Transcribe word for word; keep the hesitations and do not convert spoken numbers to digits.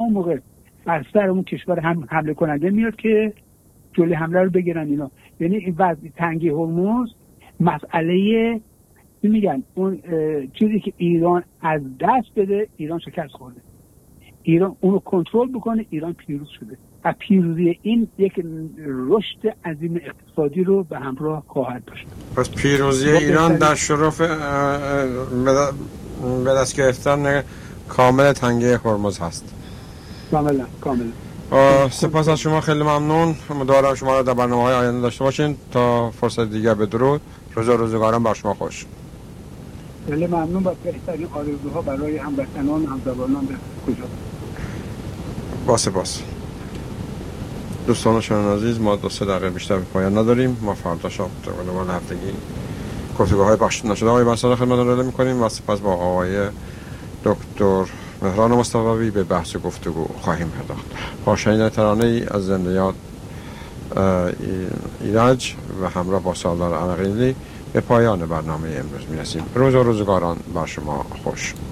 اون موقع بر سر اون کشور هم حمله کننده میاد که جلوی حمله رو بگیرن اینا. یعنی این وضع تنگی هرمز مسئله میگن اون چیزی که ایران از دست بده، ایران شکست خورده. ایران اونو کنترل بکنه، ایران پیروز شده. و پیروزی این یک رشد عظیم اقتصادی رو به همراه خواهد داشت. پس پیروزی ایران در شرف به دست گرفتن کامل تنگه هرمز هست. کاملا کاملا. سپاس از شما، خیلی ممنون. امیدوارم شما رو در برنامه‌های آینده داشته باشین. تا فرصت دیگر بدرود. روز و روزگاران بر شما خوش. خیلی ممنون. با بهترین آرزوها برای هموطنان و همزبانان به کجا. با سپاس. دوستان و شنوندگان عزیز، ما دو سه دقیقه بیشتر به پایان نداریم. ما فردا شب طبق هفتگی گفتگوهای بخش نشده آقای بساط خدمتتون ارائه می‌کنیم و سپس با آقای دکتر مهران مصطفی به بحث گفتگو خواهیم پرداخت. با شنیدن ترانه‌ای از زنده یاد ایرج و همراه با سالار عقیلی به پایان برنامه امروز می‌رسیم. روز و روزگاران بر شما خوش.